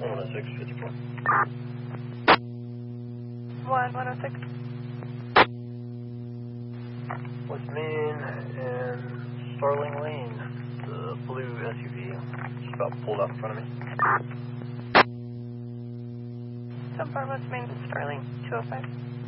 10654. 106. West Main and Starling Lane, the blue SUV, just about pulled up in front of me. So far, West Main to Starling, 205.